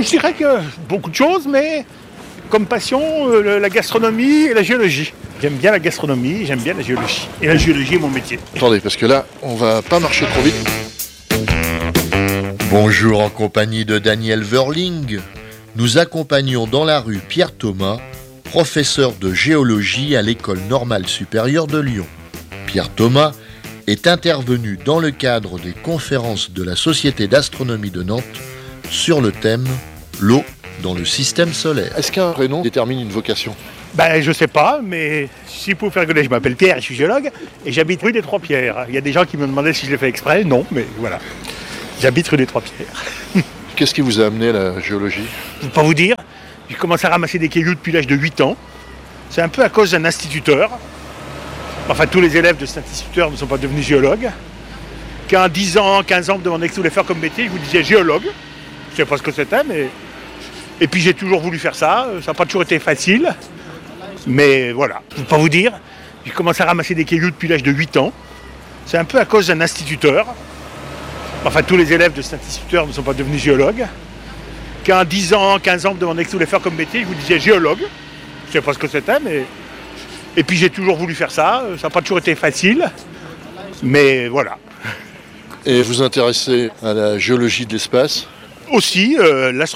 Je dirais que beaucoup de choses, mais comme passion, la gastronomie et la géologie. J'aime bien la gastronomie, j'aime bien la géologie. Et la géologie est mon métier. Attendez, parce que là, on va pas marcher trop vite. Bonjour en compagnie de Daniel Verling. Nous accompagnons dans la rue Pierre Thomas, professeur de géologie à l'École normale supérieure de Lyon. Pierre Thomas est intervenu dans le cadre des conférences de la Société d'astronomie de Nantes sur le thème « L'eau dans le système solaire ». Est-ce qu'un prénom détermine une vocation ? Je sais pas, mais si vous faire rigoler, je m'appelle Pierre, je suis géologue, et j'habite rue des Trois-Pierres. Il y a des gens qui me demandaient si je l'ai fait exprès, non, mais voilà. J'habite rue des Trois-Pierres. Qu'est-ce qui vous a amené à la géologie ? Je ne peux pas vous dire, j'ai commencé à ramasser des cailloux depuis l'âge de 8 ans. C'est un peu à cause d'un instituteur. Enfin, tous les élèves de cet instituteur ne sont pas devenus géologues. Qu'à 10 ans, 15 ans, me demandaient ce que je voulais faire comme métier, je vous disais géologue. Je ne sais pas ce que c'était, mais... Et puis j'ai toujours voulu faire ça, ça n'a pas toujours été facile. Mais voilà, je ne peux pas vous dire, j'ai commencé à ramasser des cailloux depuis l'âge de 8 ans. C'est un peu à cause d'un instituteur. Enfin, tous les élèves de cet instituteur ne sont pas devenus géologues. Qu'à 10 ans, 15 ans, me demandaient ce que je voulais faire comme métier, je vous disais géologue. Je ne sais pas ce que c'était, mais... Et puis j'ai toujours voulu faire ça, ça n'a pas toujours été facile. Mais voilà. Et vous intéressez à la géologie de l'espace ? Aussi, l'astronomie.